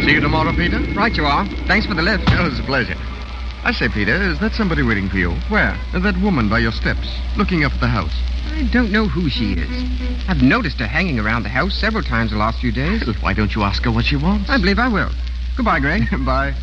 See you tomorrow, Peter. Right you are. Thanks for the lift. Oh, it's a pleasure. I say, Peter, is that somebody waiting for you? Where? That woman by your steps, looking up at the house. I don't know who she is. I've noticed her hanging around the house several times the last few days. Well, why don't you ask her what she wants? I believe I will. Goodbye, Greg. Bye.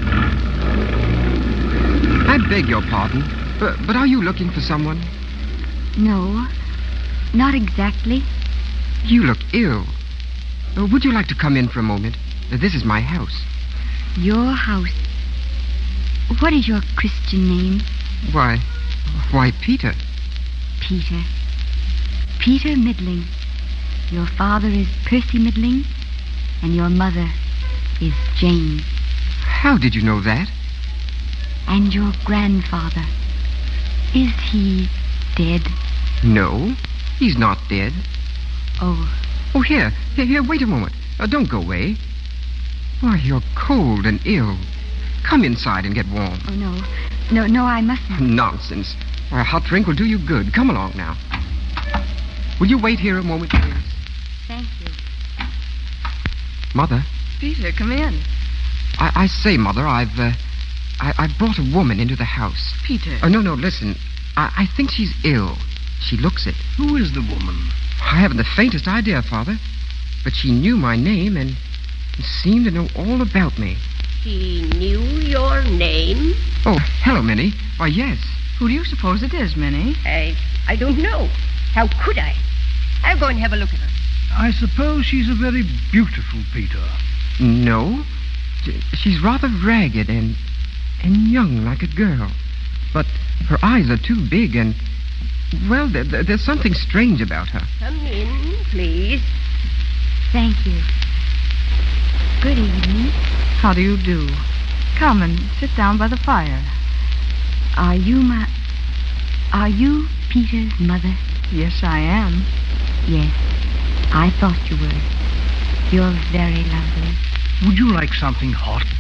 I beg your pardon, but are you looking for someone? No, not exactly. You look ill. Would you like to come in for a moment? This is my house. Your house. What is your Christian name? Why, Peter. Peter. Peter Midling. Your father is Percy Midling, and your mother is Jane. How did you know that? And your grandfather. Is he dead? No, he's not dead. Oh. Oh, here, wait a moment. Don't go away. Why, you're cold and ill. Come inside and get warm. Oh, no, I mustn't. Nonsense. A hot drink will do you good. Come along now. Will you wait here a moment, please? Thank you. Mother? Peter, come in. I say, Mother, I've brought a woman into the house. Peter. No, listen. I think she's ill. She looks it. Who is the woman? I haven't the faintest idea, Father. But she knew my name and seemed to know all about me. She knew your name? Oh, hello, Minnie. Why, yes. Who do you suppose it is, Minnie? I don't know. How could I? I'll go and have a look at her. I suppose she's a very beautiful Peter. No. She's rather ragged and young like a girl. But her eyes are too big and, well, there's something strange about her. Come in, please. Thank you. Good evening. How do you do? Come and sit down by the fire. Are you Peter's mother? Yes, I am. Yes, I thought you were. You're very lovely. Would you like something hot?